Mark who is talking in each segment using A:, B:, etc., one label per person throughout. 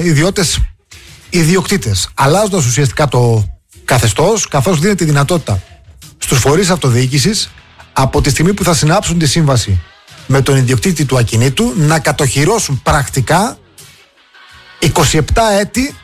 A: ιδιοκτήτες, αλλάζοντας ουσιαστικά το καθεστώς, καθώς δίνει τη δυνατότητα στους φορείς αυτοδιοίκησης από τη στιγμή που θα συνάψουν τη σύμβαση με τον ιδιοκτήτη του ακινήτου να κατοχυρώσουν πρακτικά 27 έτη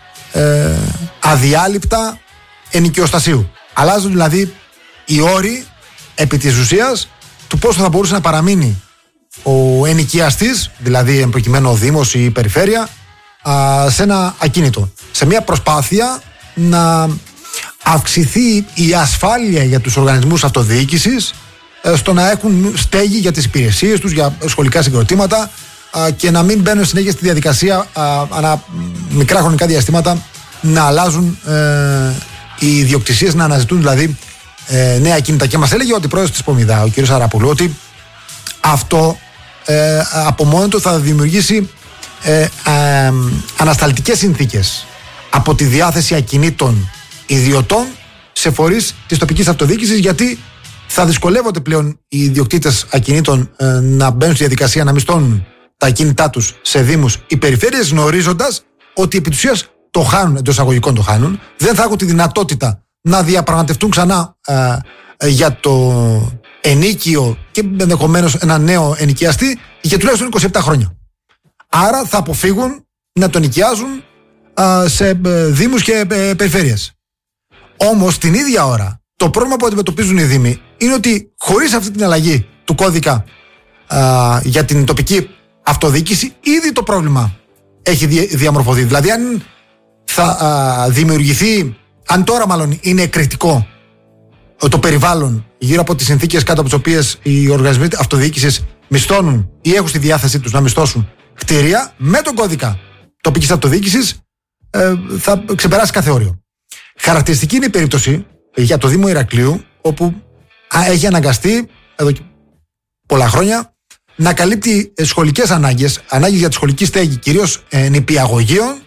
A: αδιάλειπτα ενοικιοστασίου. Αλλάζουν δηλαδή οι όροι επί της ουσίας του πώς θα μπορούσε να παραμείνει ο ενοικιαστής, δηλαδή εν προκειμένου ο Δήμος ή η Περιφέρεια, σε ένα ακίνητο. Σε μια προσπάθεια να αυξηθεί η ασφάλεια για τους οργανισμούς αυτοδιοίκησης στο να έχουν στέγη για τις υπηρεσίες τους, για σχολικά συγκροτήματα και να μην μπαίνουν συνέχεια στη διαδικασία ανά μικρά χρονικά διαστήματα να αλλάζουν οι ιδιοκτησίες, να αναζητούν δηλαδή νέα ακίνητα. Και μας έλεγε ότι πρόεδρος της Πομιδά, ο κ. Αραπούλου, ότι αυτό από μόνο του θα δημιουργήσει ανασταλτικές συνθήκες από τη διάθεση ακινήτων ιδιωτών σε φορείς της τοπικής αυτοδιοίκησης, γιατί θα δυσκολεύονται πλέον οι ιδιοκτήτες ακινήτων να μπαίνουν στη διαδικασία να μισθώνουν τα ακίνητά τους σε δήμους ή περιφέρειες, γνωρίζοντας ότι επί της ουσίας το χάνουν, εντός εισαγωγικών το χάνουν, δεν θα έχουν τη δυνατότητα να διαπραγματευτούν ξανά για το ενίκιο και ενδεχομένως ένα νέο ενοικιαστή για τουλάχιστον 27 χρόνια. Άρα θα αποφύγουν να τον νοικιάζουν σε δήμους και περιφέρειες. Όμως την ίδια ώρα το πρόβλημα που αντιμετωπίζουν οι δήμοι είναι ότι χωρίς αυτή την αλλαγή του κώδικα για την τοπική αυτοδιοίκηση ήδη το πρόβλημα έχει διαμορφωθεί. Δηλαδή αν θα δημιουργηθεί, αν τώρα μάλλον είναι εκρηκτικό το περιβάλλον γύρω από τις συνθήκες κάτω από τις οποίες οι οργανισμοί αυτοδιοίκησης μισθώνουν ή έχουν στη διάθεσή τους να μισθώσουν κτίρια, με τον κώδικα τοπικής αυτοδιοίκησης θα ξεπεράσει κάθε όριο. Χαρακτηριστική είναι η περίπτωση για το Δήμο Ηρακλείου, όπου έχει αναγκαστεί εδώ και πολλά χρόνια να καλύπτει σχολικές ανάγκες για τη σχολική στέγη, κυρίως νηπιαγωγείων,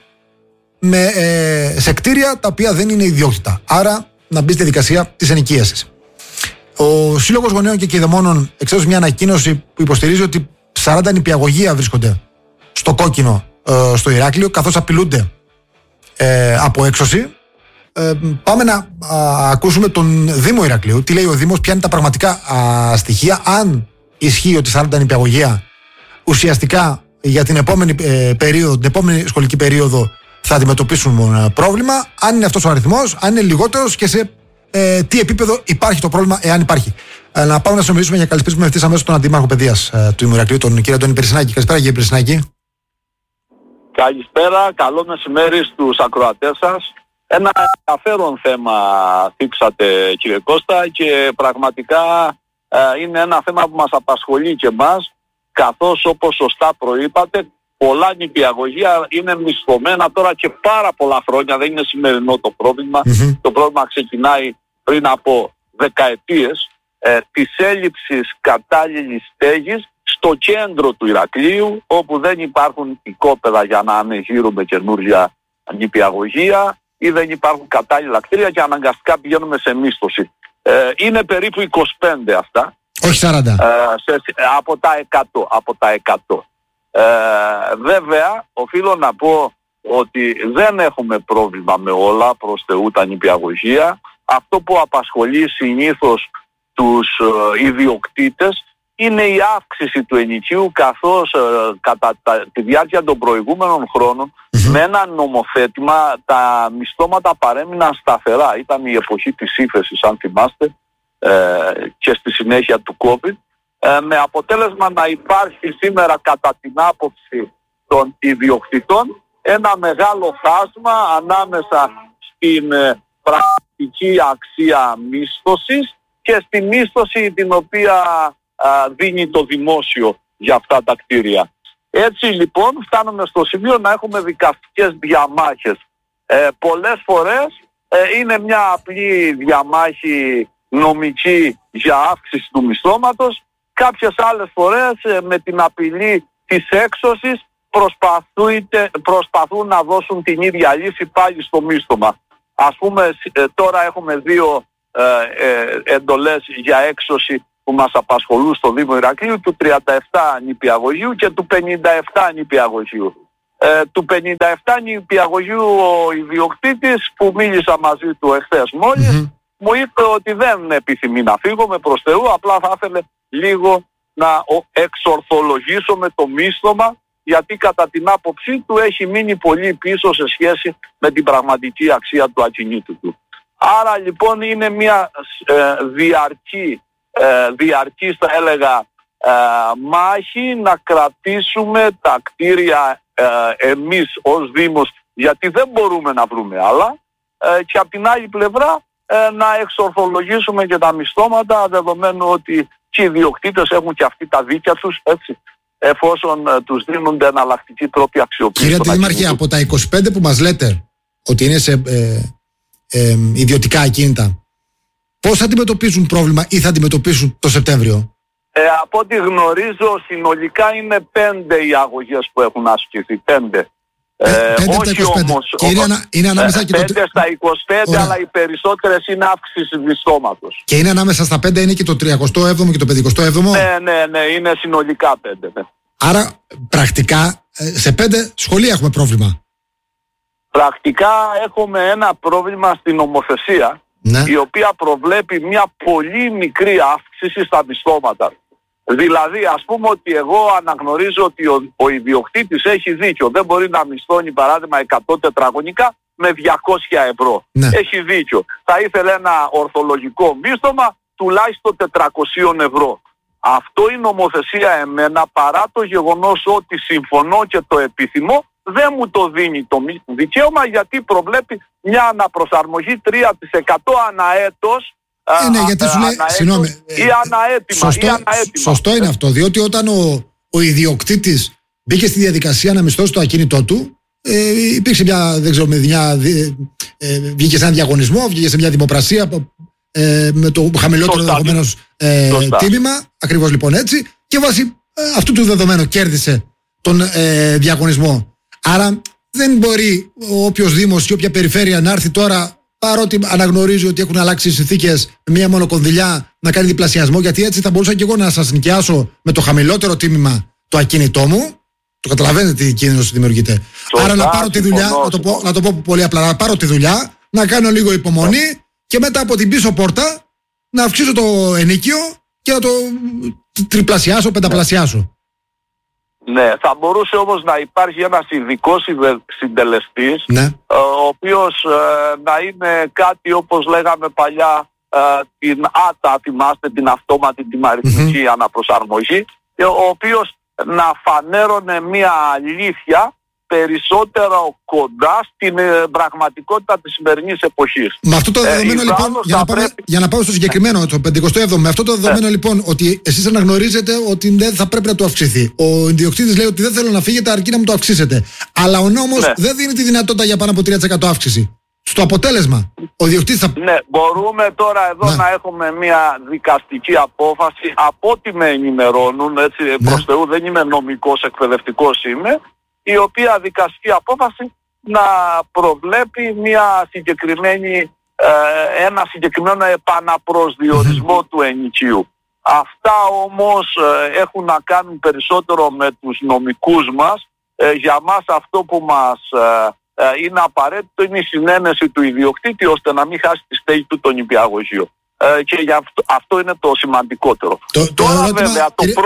A: σε κτίρια τα οποία δεν είναι ιδιόκτητα. Άρα να μπει στη δικασία της ενοικίασης. Ο Σύλλογος Γονέων και Κηδεμόνων εξέδωσε μια ανακοίνωση που υποστηρίζει ότι 40 νηπιαγωγεία βρίσκονται στο κόκκινο στο Ηράκλειο, καθώς απειλούνται από έξωση. Πάμε να ακούσουμε τον Δήμο Ηρακλείου. Τι λέει ο Δήμος, ποια είναι τα πραγματικά στοιχεία, αν ισχύει ότι 40 νηπιαγωγεία ουσιαστικά για την επόμενη περίοδο, την επόμενη σχολική περίοδο θα αντιμετωπίσουν πρόβλημα, αν είναι αυτός ο αριθμός, αν είναι λιγότερος και σε τι επίπεδο υπάρχει το πρόβλημα, εάν υπάρχει. Να πάμε να συνομιλήσουμε για να καλησπίσουμε ευθύς αμέσως τον Αντίμαρχο Παιδείας του Δήμου Ηρακλείου, τον κύριο Αντώνη Περσινάκη. Καλησπέρα, κύριε Περσινάκη.
B: Καλησπέρα, καλό μεσημέρι στους ακροατές σας. Ένα ενδιαφέρον θέμα θίξατε, κύριε Κώστα, και πραγματικά είναι ένα θέμα που μας απασχολεί και εμάς, καθώς όπως σωστά προείπατε, πολλά νηπιαγωγεία είναι μισθωμένα τώρα και πάρα πολλά χρόνια, δεν είναι σημερινό το πρόβλημα. Το πρόβλημα ξεκινάει πριν από δεκαετίες της έλλειψης κατάλληλης στέγης στο κέντρο του Ηρακλείου, όπου δεν υπάρχουν οικόπεδα για να ανεγείρουμε καινούργια νηπιαγωγεία ή δεν υπάρχουν κατάλληλα κτίρια και αναγκαστικά πηγαίνουμε σε μίσθωση. Είναι περίπου 25 αυτά.
A: Όχι 40.
B: Από τα 100. Βέβαια, οφείλω να πω ότι δεν έχουμε πρόβλημα με όλα προς Θεού τα νηπιαγωγεία. Αυτό που απασχολεί συνήθως τους ιδιοκτήτες είναι η αύξηση του ενοικίου, καθώς κατά τη διάρκεια των προηγούμενων χρόνων με ένα νομοθέτημα τα μισθώματα παρέμειναν σταθερά. Ήταν η εποχή της ύφεσης, αν θυμάστε, και στη συνέχεια του COVID, με αποτέλεσμα να υπάρχει σήμερα κατά την άποψη των ιδιοκτητών ένα μεγάλο χάσμα ανάμεσα στην πρακτική αξία μίσθωσης και στη μίσθωση την οποία δίνει το δημόσιο για αυτά τα κτίρια. Έτσι λοιπόν φτάνουμε στο σημείο να έχουμε δικαστικές διαμάχες. Πολλές φορές είναι μια απλή διαμάχη νομική για αύξηση του μισθώματος. Κάποιες άλλες φορές με την απειλή της έξωσης προσπαθούν να δώσουν την ίδια λύση πάλι στο μίσθωμα. Ας πούμε τώρα έχουμε δύο εντολές για έξωση που μας απασχολούν στο Δήμο Ηρακλείου, του 37 νηπιαγωγείου και του 57 νηπιαγωγείου. Του 57 νηπιαγωγείου ο ιδιοκτήτης που μίλησα μαζί του εχθές μόλις μου είπε ότι δεν επιθυμεί να φύγω με προς Θεού, απλά θα ήθελε λίγο να εξορθολογήσω με το μίσθωμα, γιατί κατά την άποψή του έχει μείνει πολύ πίσω σε σχέση με την πραγματική αξία του ακινήτου του. Άρα λοιπόν είναι μια διαρκή θα έλεγα μάχη να κρατήσουμε τα κτίρια εμείς ως Δήμος, γιατί δεν μπορούμε να βρούμε άλλα, και από την άλλη πλευρά να εξορθολογήσουμε και τα μισθώματα, δεδομένου ότι και οι ιδιοκτήτες έχουν και αυτοί τα δίκια τους, έτσι, εφόσον τους δίνονται εναλλακτικοί τρόποι αξιοποίησης.
A: Κύριε Δήμαρχε, από τα 25 που μας λέτε ότι είναι σε ιδιωτικά ακίνητα, πώς θα αντιμετωπίζουν πρόβλημα ή θα αντιμετωπίσουν το Σεπτέμβριο?
B: Από ό,τι γνωρίζω, συνολικά είναι 5 οι αγωγές που έχουν ασκηθεί. 5.
A: 5
B: όχι
A: στα 25.
B: όμως,
A: Και είναι ανάμεσα και
B: 5
A: το...
B: στα 25,
A: Ωραία.
B: αλλά οι περισσότερες είναι αύξηση μισθώματος.
A: Και είναι ανάμεσα στα 5 είναι και το 37ο και το 57ο.
B: Ναι, είναι συνολικά 5. Ναι.
A: Άρα πρακτικά σε 5 σχολεία έχουμε πρόβλημα.
B: Πρακτικά έχουμε ένα πρόβλημα στην νομοθεσία,
A: Ναι.
B: η οποία προβλέπει μια πολύ μικρή αύξηση στα μισθώματα. Δηλαδή, ας πούμε ότι εγώ αναγνωρίζω ότι ο ιδιοκτήτης έχει δίκιο. Δεν μπορεί να μισθώνει, παράδειγμα, 100 τετραγωνικά με 200 ευρώ.
A: Ναι.
B: Έχει δίκιο. Θα ήθελε ένα ορθολογικό μίσθωμα τουλάχιστον 400 ευρώ. Αυτό η νομοθεσία εμένα, παρά το γεγονός ότι συμφωνώ και το επιθυμώ, δεν μου το δίνει το δικαίωμα, γιατί προβλέπει μια αναπροσαρμογή 3% αναέτος.
A: Ναι, γιατί σου λέει, συγγνώμη,
B: ή αναέτοιμα.
A: Σωστό είναι αυτό, διότι όταν ο ιδιοκτήτης μπήκε στη διαδικασία να μισθώσει το ακίνητό του, υπήρξε βγήκε σε ένα διαγωνισμό, βγήκε σε μια δημοπρασία με το χαμηλότερο ενδεχομένως τίμημα, ακριβώς λοιπόν έτσι, και βάσει αυτού του δεδομένου κέρδισε τον διαγωνισμό. Άρα δεν μπορεί όποιος Δήμος ή όποια περιφέρεια να έρθει τώρα, παρότι αναγνωρίζει ότι έχουν αλλάξει οι συνθήκες, με μία μόνο κονδυλιά να κάνει διπλασιασμό, γιατί έτσι θα μπορούσα και εγώ να σας νοικιάσω με το χαμηλότερο τίμημα το ακίνητό μου. Το καταλαβαίνετε τι κίνδυνος δημιουργείται. Άρα να πάρω τη δουλειά, να το πω πολύ απλά, να πάρω τη δουλειά, να κάνω λίγο υπομονή και μετά από την πίσω πόρτα να αυξήσω το ενίκιο και να το τριπλασιάσω, πενταπλασιάσω.
B: Ναι, θα μπορούσε όμως να υπάρχει ένας ειδικός συντελεστής,
A: ναι,
B: ο οποίος να είναι κάτι όπως λέγαμε παλιά την ΆΤΑ, θυμάστε, την αυτόματη τιμαριθμική αναπροσαρμογή, ο οποίος να φανέρωνε μια αλήθεια περισσότερο κοντά στην πραγματικότητα της σημερινής εποχής.
A: Με αυτό το δεδομένο λοιπόν, για να πάμε στο συγκεκριμένο, το 57ο, με αυτό το δεδομένο λοιπόν, ότι εσείς αναγνωρίζετε ότι δεν θα πρέπει να το αυξηθεί. Ο ιδιοκτήτης λέει ότι δεν θέλω να φύγετε αρκεί να μου το αυξήσετε. Αλλά ο νόμος δεν δίνει τη δυνατότητα για πάνω από 3% αύξηση. Στο αποτέλεσμα, ο ιδιοκτήτης θα...
B: Ναι, μπορούμε τώρα εδώ να έχουμε μια δικαστική απόφαση, από ό,τι με ενημερώνουν, έτσι, προς Θεού δεν είμαι νομικός, εκπαιδευτικός είμαι, η οποία δικαστική απόφαση να προβλέπει μια συγκεκριμένη, ένα συγκεκριμένο επαναπροσδιορισμό του ενοικίου. Αυτά όμως έχουν να κάνουν περισσότερο με τους νομικούς μας. Για μας αυτό που μας είναι απαραίτητο είναι η συνένεση του ιδιοκτήτη, ώστε να μην χάσει τη στέγη του το νηπιαγωγείο. Και για αυτό είναι το σημαντικότερο. Τώρα βέβαια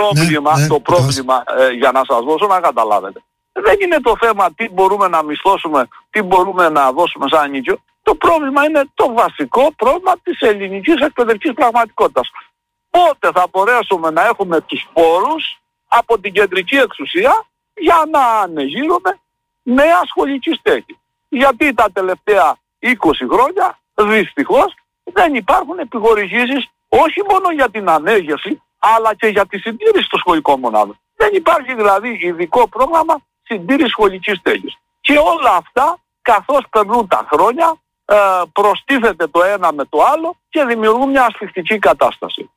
B: το πρόβλημα για να σας δώσω να καταλάβετε, δεν είναι το θέμα τι μπορούμε να μισθώσουμε, τι μπορούμε να δώσουμε σαν ενοίκιο. Το πρόβλημα είναι το βασικό πρόβλημα της ελληνικής εκπαιδευτικής πραγματικότητας. Πότε θα μπορέσουμε να έχουμε τους πόρους από την κεντρική εξουσία για να ανεγείρουμε νέα σχολική στέγη. Γιατί τα τελευταία 20 χρόνια δυστυχώς δεν υπάρχουν επιχορηγήσεις, όχι μόνο για την ανέγερση, αλλά και για τη συντήρηση των σχολικών μονάδων. Δεν υπάρχει δηλαδή ειδικό πρόγραμμα συντήρηση σχολικής στέγης. Και όλα αυτά, καθώς περνούν τα χρόνια, προστίθεται το ένα με το άλλο και δημιουργούν μια ασφιχτική κατάσταση.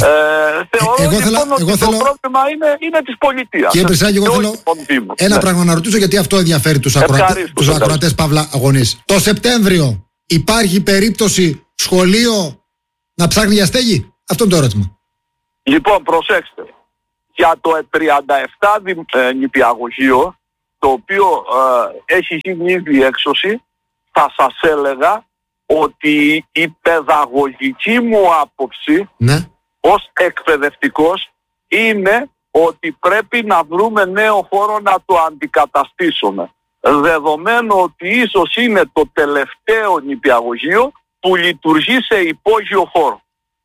B: Θεωρώ λοιπόν ότι το πρόβλημα είναι της πολιτείας.
A: Κύριε Πρισάκη, εγώ θέλω ένα πράγμα να ρωτήσω, γιατί αυτό ενδιαφέρει τους ακροατές Παύλα Αγωνής. Το Σεπτέμβριο υπάρχει περίπτωση σχολείο να ψάχνει για στέγη? Αυτό είναι το ερώτημα.
B: Λοιπόν, προσέξτε. Για το 37 νηπιαγωγείο το οποίο έχει γίνει ήδη έξωση, θα σας έλεγα ότι η παιδαγωγική μου άποψη ως εκπαιδευτικός είναι ότι πρέπει να βρούμε νέο χώρο να το αντικαταστήσουμε. Δεδομένου ότι ίσως είναι το τελευταίο νηπιαγωγείο που λειτουργεί σε υπόγειο χώρο.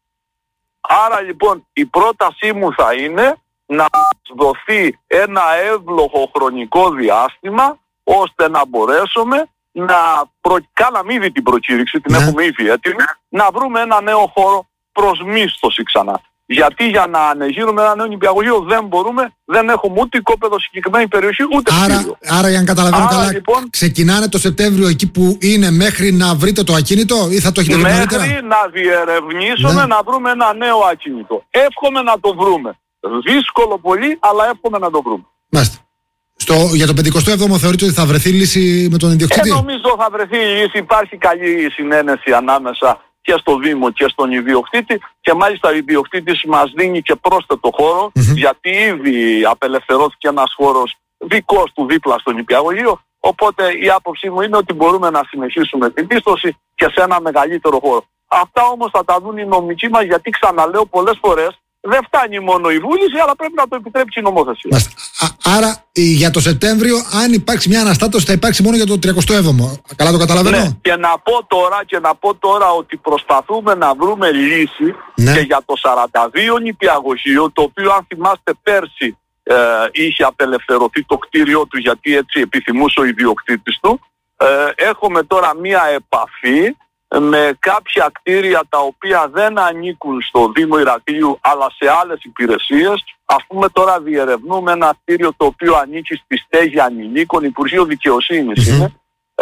B: Άρα λοιπόν η πρότασή μου θα είναι να δοθεί ένα εύλογο χρονικό διάστημα ώστε να μπορέσουμε να κάναμε ήδη την προκήρυξη, την έχουμε ήδη έτοιμη, να βρούμε ένα νέο χώρο προς μίσθωση ξανά. Γιατί για να ανεγείρουμε ένα νέο νηπιαγωγείο δεν μπορούμε, δεν έχουμε ούτε οικόπεδο συγκεκριμένη περιοχή, ούτε κτίριο.
A: Άρα, για να καταλαβαίνω καλά,
B: λοιπόν,
A: ξεκινάνε το Σεπτέμβριο εκεί που είναι μέχρι να βρείτε το ακίνητο ή θα το έχετε βρει νωρίτερα?
B: Μέχρι να διερευνήσουμε, να βρούμε ένα νέο ακίνητο. Εύχομαι να το βρούμε. Δύσκολο πολύ, αλλά εύχομαι να το βρούμε.
A: Μάλιστα. Για το 57ο θεωρείτε ότι θα βρεθεί λύση με τον ιδιοκτήτη?
B: Νομίζω θα βρεθεί λύση. Υπάρχει καλή συνένεση ανάμεσα και στο Δήμο και στον ιδιοκτήτη, και μάλιστα ο ιδιοκτήτης μας δίνει και πρόσθετο χώρο, γιατί ήδη απελευθερώθηκε ένας χώρος δικός του δίπλα στο νηπιαγωγείο, οπότε η άποψή μου είναι ότι μπορούμε να συνεχίσουμε την πίστοση και σε ένα μεγαλύτερο χώρο. Αυτά όμως θα τα δουν οι νομικοί μας, γιατί ξαναλέω πολλές φορές δεν φτάνει μόνο η βούληση, αλλά πρέπει να το επιτρέψει η νομοθεσία.
A: Άρα για το Σεπτέμβριο, αν υπάρξει μια αναστάτωση, θα υπάρξει μόνο για το 37ο. Καλά το καταλαβαίνω?
B: Ναι, και να πω τώρα ότι προσπαθούμε να βρούμε λύση και για το 42 νηπιαγωγείο, το οποίο αν θυμάστε πέρσι είχε απελευθερωθεί το κτίριό του, γιατί έτσι επιθυμούσε ο ιδιοκτήτης του. Έχουμε τώρα μια επαφή με κάποια κτίρια τα οποία δεν ανήκουν στο Δήμο Ηρακλείου αλλά σε άλλες υπηρεσίες. Ας πούμε τώρα διερευνούμε ένα κτίριο το οποίο ανήκει στη στέγη ανηλίκων, Υπουργείο Δικαιοσύνης είναι,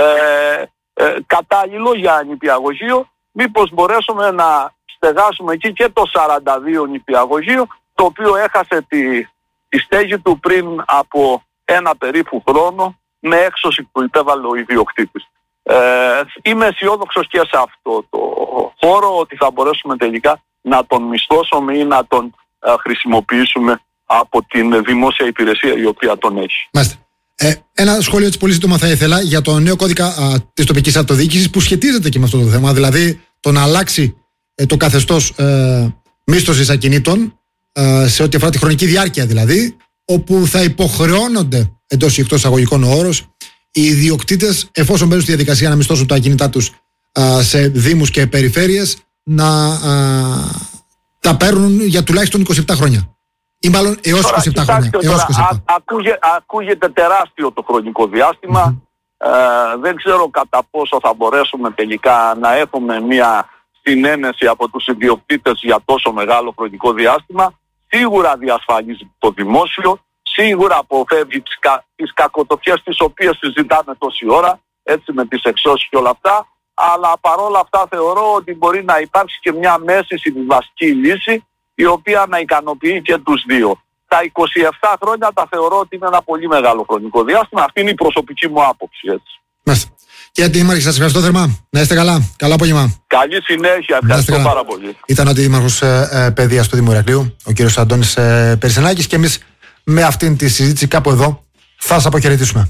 B: κατάλληλο για νηπιαγωγείο. Μήπως μπορέσουμε να στεγάσουμε εκεί και το 42 νηπιαγωγείο, το οποίο έχασε τη στέγη του πριν από ένα περίπου χρόνο με έξωση που υπέβαλε ο ιδιοκτήτης. Είμαι αισιόδοξος και σε αυτό το χώρο ότι θα μπορέσουμε τελικά να τον μισθώσουμε ή να τον χρησιμοποιήσουμε από την δημόσια υπηρεσία η οποία τον έχει.
A: Μάλιστα. Ένα σχόλιο έτσι πολύ σύντομα θα ήθελα για το νέο κώδικα της τοπικής αυτοδιοίκησης που σχετίζεται και με αυτό το θέμα, δηλαδή το να αλλάξει το καθεστώς μίσθωσης ακινήτων σε ό,τι αφορά τη χρονική διάρκεια, δηλαδή όπου θα υποχρεώνονται εντός ή εκτός εισαγωγικών ο όρος οι ιδιοκτήτες, εφόσον μπαίνουν στη διαδικασία να μισθώσουν τα ακίνητά τους σε δήμους και περιφέρειες, να τα παίρνουν για τουλάχιστον 27 χρόνια. Ή μάλλον έως 27 χρόνια.
B: Ακούγεται τεράστιο το χρονικό διάστημα. Δεν ξέρω κατά πόσο θα μπορέσουμε τελικά να έχουμε μια συνένεση από τους ιδιοκτήτες για τόσο μεγάλο χρονικό διάστημα. Σίγουρα διασφαλίζει το δημόσιο. Σίγουρα αποφεύγει τις κακοτοπιές τις οποίες συζητάμε τόση ώρα, έτσι με τις εξώσεις και όλα αυτά, αλλά παρόλα αυτά θεωρώ ότι μπορεί να υπάρξει και μια μέση συμβιβαστική λύση η οποία να ικανοποιεί και τους δύο. Τα 27 χρόνια τα θεωρώ ότι είναι ένα πολύ μεγάλο χρονικό διάστημα. Αυτή είναι η προσωπική μου άποψη, έτσι.
A: Μάλιστα. Κύριε Δήμαρχε, σας ευχαριστώ θερμά. Να είστε καλά. Καλό απόγευμα.
B: Καλή συνέχεια. Ευχαριστώ πάρα πολύ.
A: Ήταν ο Δήμαρχος Παιδείας του Δήμου Ηρακλείου, ο κύριος Αντώνης Περσενάκης, και εμείς με αυτήν τη συζήτηση κάπου εδώ θα σας αποχαιρετήσουμε.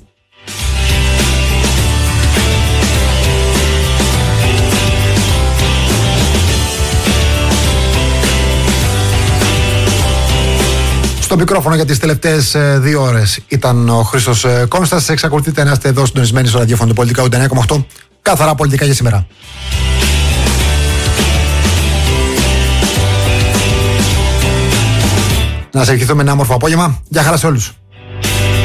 A: Στο μικρόφωνο για τις τελευταίες 2 ώρες ήταν ο Χρήστος Κόνστας. Εξακολουθείτε να είστε εδώ συντονισμένοι στο ραδιόφωνο του Πολιτικά 89,8. Καθαρά πολιτικά για σήμερα. Να σε ευχηθούμε ένα όμορφο απόγευμα. Γεια χαρά σε όλους.